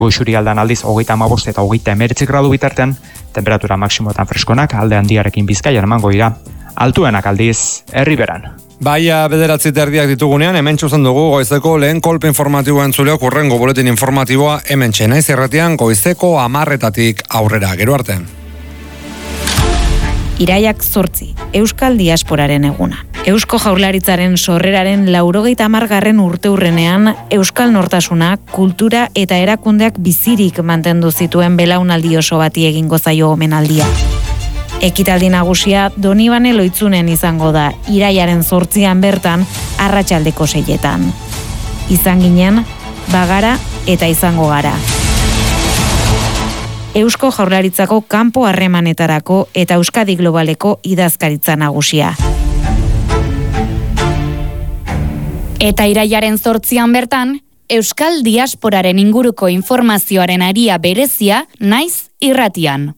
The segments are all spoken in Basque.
Goizuri aldan aldiz 35 eta 39 gradu bitartean, temperatura maksimoetan freskonak alde handiarekin Bizkaian emango dira. Altuenak aldiz Herriberan. Baia 9:30 ditugunean, hemen txuzen dugu goizeko lehen kolpe informatiboa entzuleok urrengo boletin informatiboa hemen Naiz Irratian goizeko 10:00 aurrera. Gero arte. Iraiak 8, Euskal Diasporaren eguna. Eusko Jaurlaritzaren sorreraren 90. urteurrenean Euskal Nortasuna, kultura eta erakundeak bizirik mantendu zituen belaunaldi oso bati egingo zaio omenaldia. Ekitaldi nagusia Donibane Loitzunen izango da, iraiaren 8 bertan, arratsaldeko 6. Izan ginen, bagara eta izango gara. Eusko Jaurlaritzako kanpo harremanetarako eta Euskadi Globaleko idazkaritza nagusia. Eta iraiaren 8 bertan, Euskal Diasporaren inguruko informazioaren aria berezia Naiz Irratian.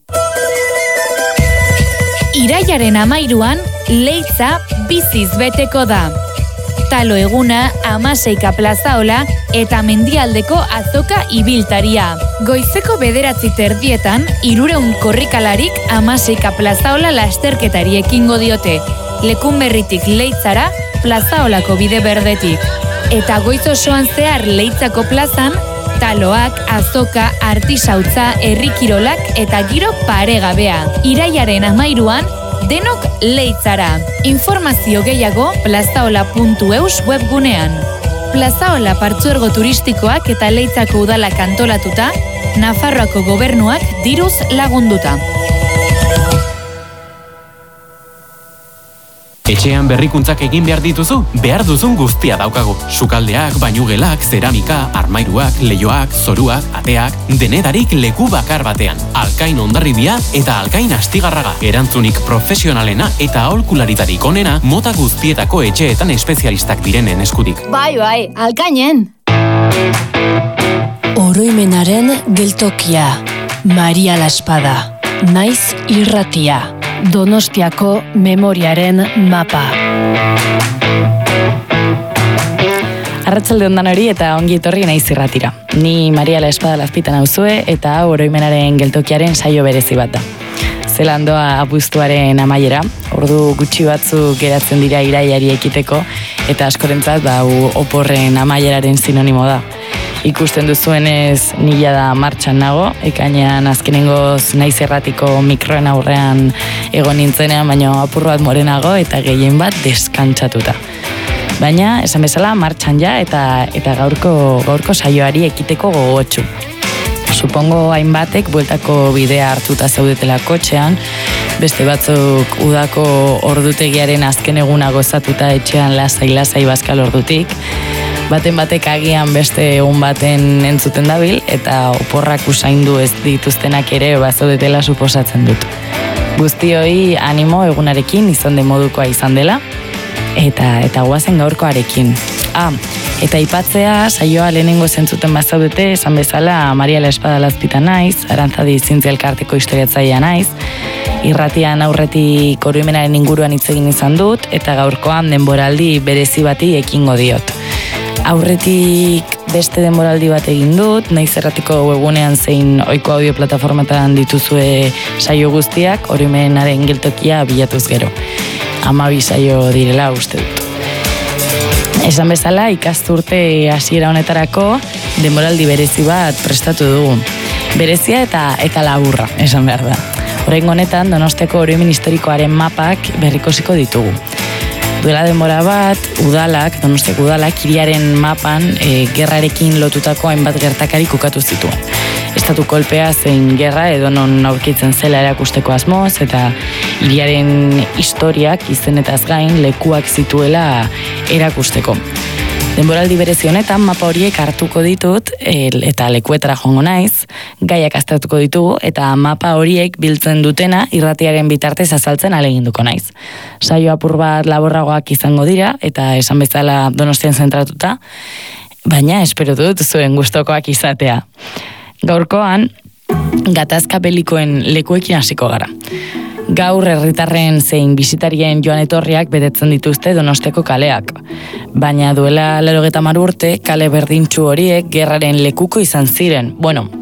Iraiaren 13an, Leitza biziz beteko da. Talo eguna, Amaseika plazaola eta Mendialdeko azoka ibiltaria. Goizeko 9:30 300 korrikalarik Amaseika plazaola lasterketari ekingo diote. Lekunberritik Leitzara, plazaolako bide berdetik. Eta goiz osoan zehar Leitzako plazan, taloak, azoka, artisautza, herrikirolak eta giro paregabea. Iraiaren 13an, denok Leitzara. Informazio gehiago plazaola.eus webgunean. Plazaola partzuergo turistikoak eta Leitzako udalak antolatuta, Nafarroako gobernuak diruz lagunduta. Etxean berrikuntzak egin behar dituzu, behar duzun guztia daukagu. Sukaldeak, bainugelak, zeramika, armairuak, leihoak, zoruak, ateak, denedarik leku bakar batean. Alkain Hondarribia eta Alkain Astigarraga. Erantzunik profesionalena eta aholkularitarik onena mota guztietako etxeetan espezialistak direnen eskutik. Bai, Alkainen! Oroimenaren geltokia. Maria La Espada. Naiz Irratia. Donostiako memoriaren mapa. Arratsalde on danori eta ongi etorri Naiz Irratira. Ni Maria La Espada Lazpitan nauzue eta oroimenaren geltokiaren saio berezi bat da. Zelandoa abuztuaren amaiera, ordu gutxi batzuk geratzen dira iraiari ekiteko eta askorentzat oporren amaieraren sinonimo da. Ikusten duzuenez nila da martxan nago, ekainean azkenengoz Naiz Irratiko mikroen aurrean egon nintzenean, baina apur bat morenago eta gehien bat deskantsatuta. Baina, esan bezala, martxan ja eta gaurko saioari ekiteko gogotsu. Supongo hainbatek bueltako bidea hartuta zaudetela kotxean, beste batzuk udako ordutegiaren azken eguna gozatuta etxean lasai bazkal ordutik, batek agian beste egun baten entzuten dabil, eta oporrak usaindu ez dituztenak ere bazaudetela suposatzen dut. Guztioi animo egunarekin izan den modukoa izan dela, eta guazen gaurkoarekin. Eta aipatzea, saioa lehenengo zentzuten bazaudete, esan bezala Maria La Espada Lazpitan naiz, Arantzadi Zientzia Elkarteko historiatzailea naiz, irratian aurretik oroimenaren inguruan hitz egin izan dut, eta gaurkoan denboraldi berezi bati ekingo diot. Aurretik beste denboraldi bat egin dut, Naiz Irratiko webgunean zein ohiko audio plataformatan dituzue saio guztiak, oroimenaren geltokia bilatuz gero. 12 saio direla uste dut. Esan bezala, ikasturte hasiera honetarako denboraldi berezi bat prestatu dugu. Berezia eta laburra, esan behar da. Oraingo honetan, Donostiako oroimen historikoaren mapak berrikosiko ditugu. Duela denbora bat, Donostiako udalak hiriaren mapan gerrarekin lotutako hainbat gertakarik ukatu zituen. Estatu kolpea zein gerra edonon aurkitzen zela erakusteko asmoz eta hiriaren historiak izenetaz gain lekuak zituela erakusteko. Denboraldi berezi honetan mapa horiek hartuko ditut eta lekuetara joango naiz, gaiak aztertuko ditugu eta mapa horiek biltzen dutena irratiaren bitartez azaltzen ahaleginduko naiz. Saio apur bat laborragoak izango dira eta esan bezala Donostian zentratuta, baina espero dut zuen gustokoak izatea. Gaurkoan, gatazka belikoen lekuekin hasiko gara. Gaur herritarren zein bisitarien joan etorriak betetzen dituzte Donosteko kaleak. Baina duela 80 urte kale berdintsu horiek gerraren lekuko izan ziren. Bueno,